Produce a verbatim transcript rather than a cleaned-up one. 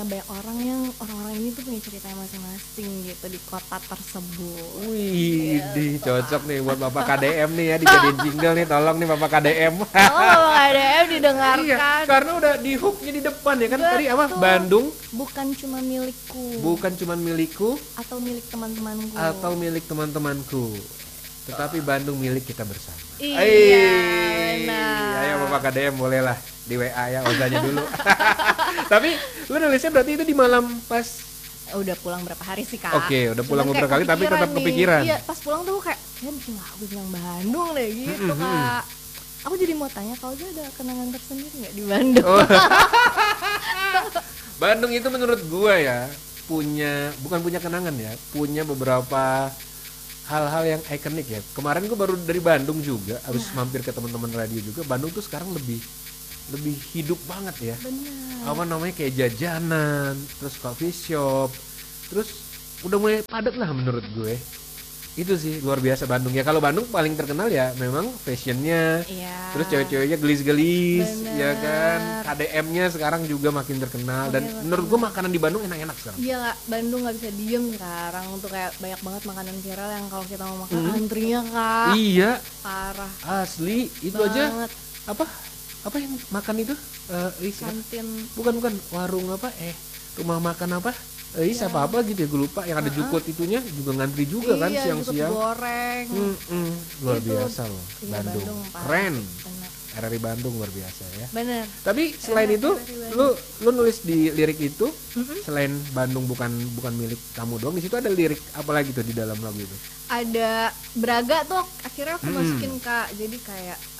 banyak orang yang orang-orang ini tuh punya ceritanya masing-masing gitu di kota tersebut. Wih, di Gitu, cocok Kak. nih buat Bapak K D M nih ya, dijadiin jingle nih, tolong nih Bapak K D M. Oh, Bapak A D M Iya, didengarkan. karena udah di hooknya di depan ya kan tadi apa? Betul. Bandung Bukan cuma milikku bukan cuma milikku atau milik teman-temanku. atau milik teman-temanku, tetapi Bandung milik kita bersama. Iya, Ayy, benar. ayo Bapak K D M bolehlah di W A ya, ozanya dulu. Tapi lu nulisnya berarti itu di malam pas. Udah pulang berapa hari sih, Kak? Oke, udah pulang Cuman beberapa kayak kali tapi tetap nih. kepikiran. Iya, pas pulang tuh kayak ya bikin lagu bilang Bandung deh gitu, Mm-mm. Kak. Aku jadi mau tanya, kalau dia ada kenangan tersendiri nggak di Bandung? Oh. Bandung itu menurut gua ya punya, bukan punya kenangan ya, punya beberapa hal-hal yang ikonik ya. Kemarin gua baru dari Bandung juga, harus Nah. mampir ke teman-teman radio juga. Bandung tuh sekarang lebih lebih hidup banget ya. Benar. Apa namanya, kayak jajanan, terus coffee shop, terus udah mulai padat lah menurut gue. Itu sih luar biasa Bandung ya. Kalau Bandung paling terkenal ya memang fashionnya, Iya. terus cewek-ceweknya gelis-gelis, Bener. ya kan. K D M-nya sekarang juga makin terkenal dan Makin menurut gue makanan di Bandung enak-enak sekarang. Iya, Kak, Bandung nggak bisa diem sekarang untuk kayak banyak banget makanan viral yang kalau kita mau makan Mhm. antrinya, Kak, Iya, parah asli itu aja. banget. Apa? Apa yang makan itu? Eh, Ih, siapa? Kantin bukan bukan warung apa? Eh, rumah makan apa? Eh, Ya. siapa apa gitu ya, gue lupa. Yang ada Uh-uh. jukut itunya juga ngantri juga kan iya, jukut siang-siang. goreng. Mm-mm, luar Itu. biasa loh Iya, Bandung. parah. Keren. Bener. R R I Bandung luar biasa ya. Bener. Tapi selain Enak, itu, R R I Bandung. lu lu nulis di lirik itu, Mm-mm. selain Bandung bukan bukan milik kamu doang, di situ ada lirik apa lagi tuh di dalam lagu itu? Ada Braga tuh akhirnya aku Hmm. masukin, Kak, jadi kayak